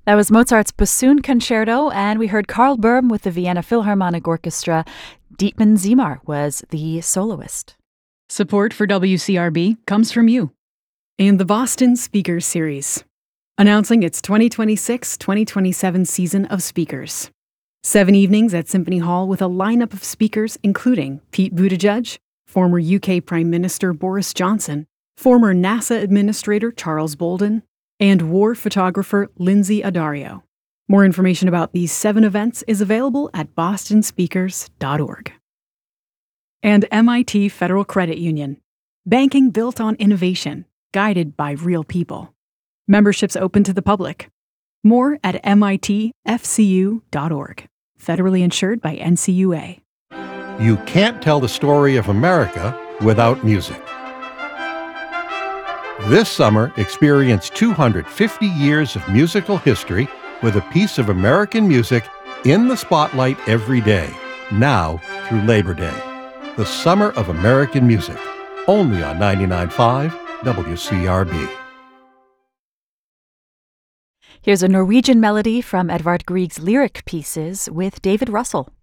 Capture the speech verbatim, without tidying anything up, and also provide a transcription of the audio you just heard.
That was Mozart's Bassoon Concerto, and we heard Karl Böhm with the Vienna Philharmonic Orchestra. Dietmar Zimar was the soloist. Support for W C R B comes from you and the Boston Speakers Series, announcing its twenty twenty-six twenty twenty-seven season of speakers. Seven evenings at Symphony Hall with a lineup of speakers including Pete Buttigieg, former U K Prime Minister Boris Johnson, former NASA Administrator Charles Bolden, and war photographer Lindsay Addario. More information about these seven events is available at boston speakers dot org. And M I T Federal Credit Union. Banking built on innovation, guided by real people. Memberships open to the public. More at M I T F C U dot org. Federally insured by N C U A. You can't tell the story of America without music. This summer, experience two hundred fifty years of musical history with a piece of American music in the spotlight every day, now through Labor Day. The Summer of American Music, only on ninety-nine point five W C R B. Here's a Norwegian melody from Edvard Grieg's lyric pieces with David Russell.